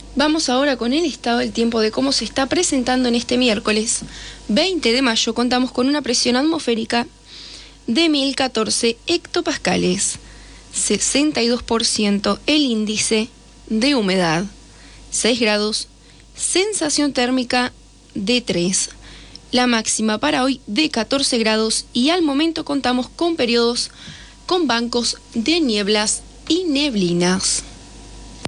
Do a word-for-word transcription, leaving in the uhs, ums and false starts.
Vamos ahora con el estado del tiempo de cómo se está presentando en este miércoles veinte de mayo. Contamos con una presión atmosférica de mil catorce hectopascales, sesenta y dos por ciento el índice de humedad, seis grados, sensación térmica de tres, la máxima para hoy de catorce grados y al momento contamos con periodos con bancos de nieblas y neblinas.